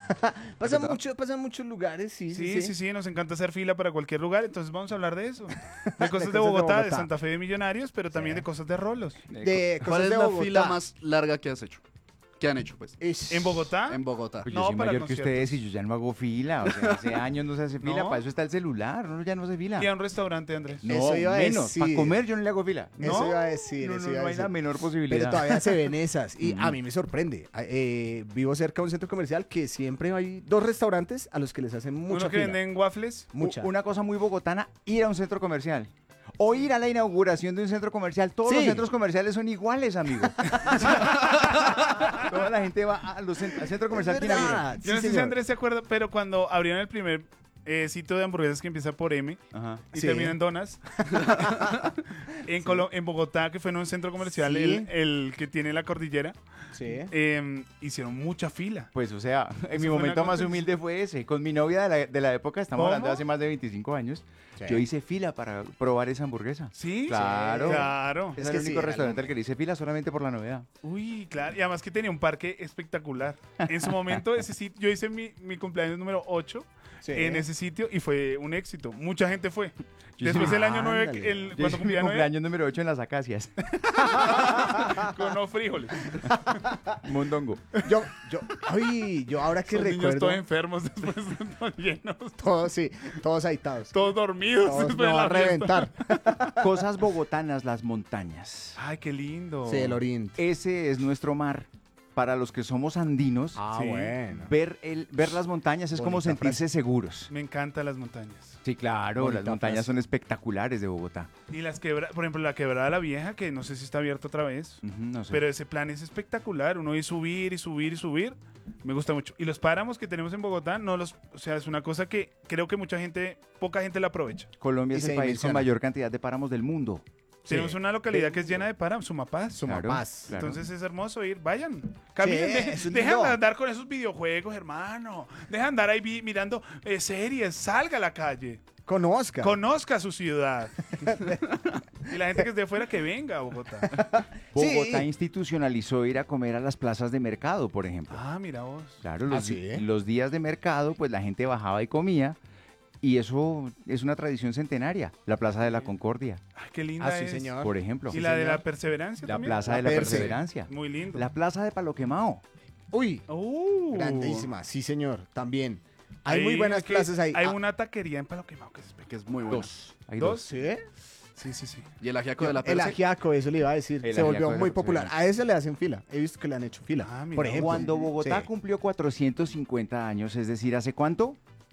Pasan muchos lugares, Sí, nos encanta hacer fila para cualquier lugar, entonces vamos a hablar de eso. De cosas de de Bogotá, de Bogotá. Santa Fe de Millonarios, pero también Sí. de cosas de rolos. De ¿Cuál cosas es de la Bogotá. fila más larga que has hecho? ¿Qué han hecho, pues? ¿En Bogotá? En Bogotá. Pues No, yo soy para mayor que conciertos. ustedes y yo ya no hago fila. O sea, hace años no se hace fila. ¿No? Para eso está el celular. Uno ya no hace fila. ¿Y a un restaurante, Andrés? No, Eso iba a menos. decir. Para comer yo no le hago fila. Eso ¿No? iba a decir, No, eso no, iba a no hay decir. la menor Pero posibilidad. todavía se ven esas. Y Ujú. a mí me sorprende. Vivo cerca de un centro comercial que siempre hay 2 restaurantes a los que les hacen mucha ¿Uno que fila. venden waffles? Mucha. Una cosa muy bogotana, ir a un centro comercial. O ir a la inauguración de un centro comercial. Todos Sí. los centros comerciales son iguales, amigo. Toda la gente va al centro comercial Es que inaugura. verdad. Yo no sé si señor. Andrés se acuerda, pero cuando abrieron el primer sitio de hamburguesas que empieza por M Ajá. y Sí. termina en Donas, en Bogotá, que fue en un centro comercial, Sí. el que tiene la cordillera, Sí. hicieron mucha fila. Pues, o sea, en Eso mi fue momento una más cosa- humilde fue ese. Con mi novia de la época, estamos hablando de ¿Cómo? hace más de 25 años, Sí. yo hice fila para probar esa hamburguesa. ¿Sí? Claro. Claro. Es Es el que único sí, era restaurante al que le hice fila solamente por la novedad. Uy, claro. Y además que tenía un parque espectacular. En su momento, ese sitio, yo hice mi cumpleaños número 8 Sí. en ese sitio y fue un éxito. Mucha gente fue. Yo Después hice- del año 9, Ándale. Yo cuando hice mi cumplía 9, cumpleaños número 8 en las acacias. con no frijoles. Mondongo. Yo ahora que Esos niños recuerdo. todos enfermos, después todos llenos, Todos ahitados. todos dormidos. Todos después me de va a la fiesta. reventar. Cosas bogotanas, las montañas. Ay, qué lindo. Sí, el oriente. Ese es nuestro mar. Para los que somos andinos, Ah, Sí. bueno. ver las montañas es como Bonita sentirse seguros. Me encantan las montañas. Sí, claro, Bonita las montañas frase. son espectaculares de Bogotá. Y las quebradas, por ejemplo, la quebrada La Vieja, que no sé si está abierta otra vez. Ujú, no sé. Pero ese plan es espectacular. Uno ir subir y subir y subir. Me gusta mucho. Y los páramos que tenemos en Bogotá, o sea, es una cosa que creo que poca gente la aprovecha. Colombia Y es se el país dimensiona. con mayor cantidad de páramos del mundo. Tenemos una localidad que es llena de páramos, Sumapaz. Sumapaz. Claro. Entonces es hermoso ir, vayan. Caminen, es un dejen de lindo. andar con esos videojuegos, hermano. Dejen de andar ahí mirando series, salga a la calle. Conozca. Conozca su ciudad. Y la gente que es de fuera que venga a Bogotá. Bogotá Sí. institucionalizó ir a comer a las plazas de mercado, por ejemplo. Ah, mira vos. Claro, ¿Ah, sí? los días de mercado, pues la gente bajaba y comía. Y eso es una tradición centenaria. La Plaza de la Concordia, Ay, qué linda Ah, sí, es. señor. por ejemplo. Y la de señor. la perseverancia La también. Plaza La de la Perse. Perseverancia. Muy lindo. La Plaza de Palo Quemao. Uy, grandísima. Sí, señor. También. Hay muy buenas plazas ahí. Hay Ah, una taquería en Palo Quemado que es Que es muy buena. Hay ¿Dos? ¿Sí? Sí, sí, sí. Y el ajiaco de la El Perse. ajiaco, eso le iba a decir. El Se volvió ajiaco de muy la popular. A ese le hacen fila. He visto que le han hecho fila. Ah, mira. Por ejemplo. Cuando Bogotá Sí. cumplió 450 años, es decir, ¿hace cuánto?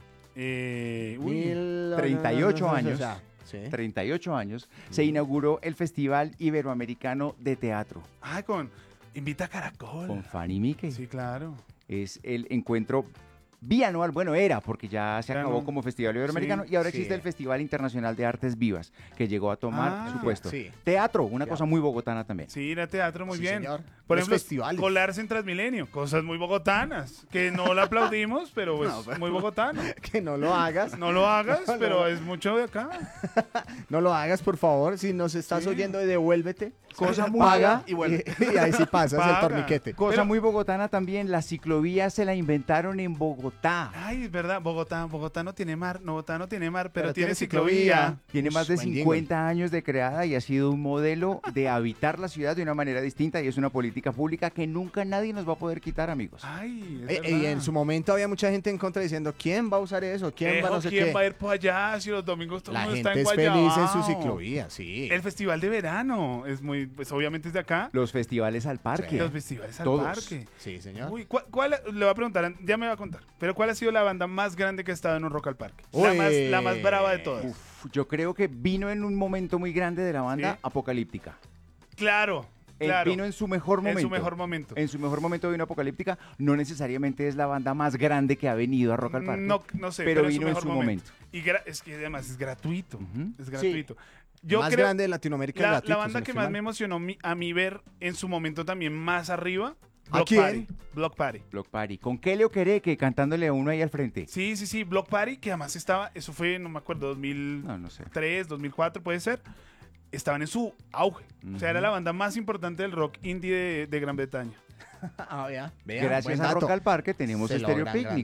Uy, 38 años. O sea, sí. 38 años, se inauguró el Festival Iberoamericano de Teatro ay, Invita a Caracol. con Fanny Mickey. Sí, claro. Es el encuentro bianual, bueno, era, porque ya se Ya acabó no. como Festival Iberoamericano Sí, y ahora sí. existe el Festival Internacional de Artes Vivas, que llegó a tomar Ah, su puesto. sí. Teatro, una cosa muy bogotana también. Sí, ir a teatro muy Sí, bien. señor. Por Los ejemplo, festivales. colarse en Transmilenio. Cosas muy bogotanas. Que no la aplaudimos, pero es No, pero- muy bogotano. Que no lo hagas. No lo hagas, pero es mucho de acá. No lo hagas, por favor. Si nos estás Sí. oyendo, devuélvete. Cosa muy Paga y vuelve. y ahí sí pasas Paga. el torniquete. Cosa Pero- muy bogotana también, la ciclovía se la inventaron en Bogotá. Ay, es verdad. Bogotá no tiene mar. Bogotá no tiene mar, pero Pero tiene tiene ciclovía. ciclovía. Tiene Ush, más de buen 50 años de creada y ha sido un modelo de habitar la ciudad de una manera distinta y es una política pública que nunca nadie nos va a poder quitar, amigos. Ay, es Y verdad. en su momento había mucha gente en contra diciendo, ¿quién va a usar eso? ¿Quién va a no sé ¿Quién qué? va a ir por allá si los domingos todo el La mundo gente está es en feliz en su Guayabao? ciclovía, sí. El festival de verano es muy, pues obviamente es de acá. Los festivales al parque. Los festivales al Todos. parque. Sí, señor. Uy, le voy a preguntar, ya me va a contar, pero ¿cuál ha sido la banda más grande que ha estado en un Rock al Parque? Uy. La más brava de todas. Uf, yo creo que vino en un momento muy grande de la banda Sí. Apocalíptica. Claro, Él claro. vino en su mejor momento. En su mejor momento. En su mejor momento vino Apocalíptica. No necesariamente es la banda más grande que ha venido a Rock al Parque. No sé, pero en vino en mejor su momento. Y es que además es gratuito. Ujú. Es gratuito. Más grande de Latinoamérica. la gratuito, banda si no que estoy más mal. me emocionó a mí ver en su momento también más arriba, ¿A Block quién? Party. Block Party. Block Party. ¿Con qué Leo que cantándole a uno ahí al frente? Sí, Block Party, que además estaba, eso fue, no me acuerdo, 2003, No sé. 2004 puede ser. Estaban en su auge. O sea, era la banda más importante del rock indie de Gran Bretaña. Ah, vea, Gracias buen a dato. Rock al Parque tenemos Se Stereo logran Picnic.